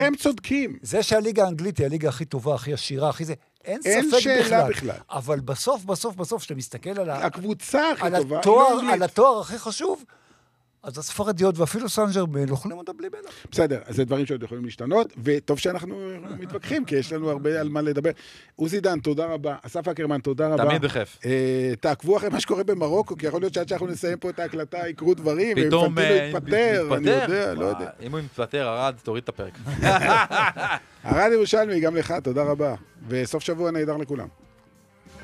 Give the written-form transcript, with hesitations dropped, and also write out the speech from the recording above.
הם צודקים. זה שהליגה האנגלית היא הליגה הכי טובה, הכי עשירה, הכי זה, אין ספק שאלה בכלל. אבל בסוף, שאתה מסתכל על הקבוצה הכי טובה, על התואר הכי חשוב, אז הספרדיות ואפילו סן ז'רמן אוכלים אותה בלי מלח. בסדר, אז זה דברים שעוד יכולים להשתנות, וטוב שאנחנו מתווכחים, כי יש לנו הרבה על מה לדבר. עוזי דן, תודה רבה. אסף אקרמן, תודה רבה. תמיד בכיף. תעקבו אחרי מה שקורה במרוקו, כי יכול להיות שעד שאנחנו נסיים פה את ההקלטה, יקרו דברים, פתאום יתפטר, אני יודע, לא יודע. אם הוא מתפטר, ארד, תוריד את הפרק. ארד ירושלמי, גם לך, תודה רבה. וסוף שבוע נהדר לכולם.